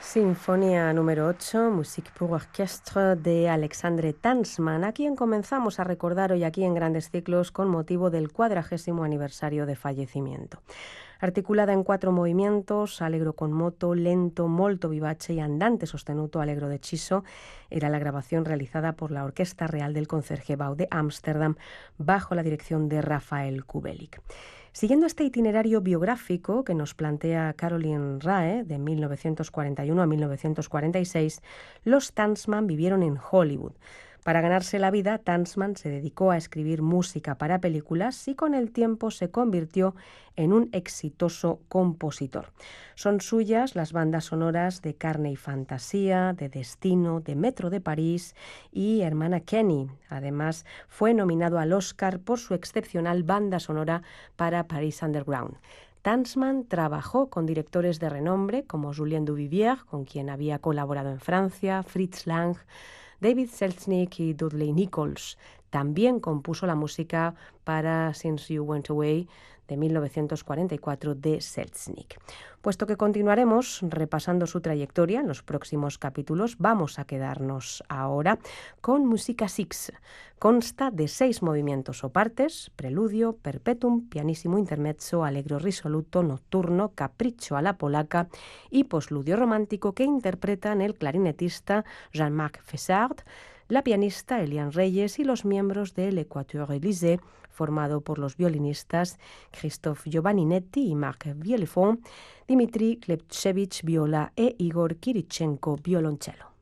Sinfonía número 8, Musique pour orchestre de Alexandre Tansman, a quien comenzamos a recordar hoy aquí en Grandes Ciclos con motivo del 40º aniversario de fallecimiento. Articulada en 4 movimientos, allegro con moto, lento, molto vivace y andante sostenuto allegro deciso, era la grabación realizada por la Orquesta Real del Concertgebouw de Ámsterdam bajo la dirección de Rafael Kubelik. Siguiendo este itinerario biográfico que nos plantea Caroline Rae, de 1941 a 1946, los Tansman vivieron en Hollywood. Para ganarse la vida, Tansman se dedicó a escribir música para películas y con el tiempo se convirtió en un exitoso compositor. Son suyas las bandas sonoras de Carne y Fantasía, de Destino, de Metro de París y Hermana Kenny. Además, fue nominado al Oscar por su excepcional banda sonora para Paris Underground. Tansman trabajó con directores de renombre como Julien Duvivier, con quien había colaborado en Francia, Fritz Lang, David Selznick y Dudley Nichols. También compuso la música para Since You Went Away de 1944 de Selznick. Puesto que continuaremos repasando su trayectoria en los próximos capítulos, vamos a quedarnos ahora con Musica Six. Consta de 6 movimientos o partes: preludio, perpetuum, pianissimo intermezzo, allegro risoluto, nocturno, capriccio a la polaca y postludio romántico, que interpretan el clarinetista Jean-Marc Fessard, la pianista Eliane Reyes y los miembros del Équateur Élysée, formado por los violinistas Christophe Giovanninetti y Marc Viellefond, Dmitri Klepchevich viola e Igor Kirichenko violonchelo.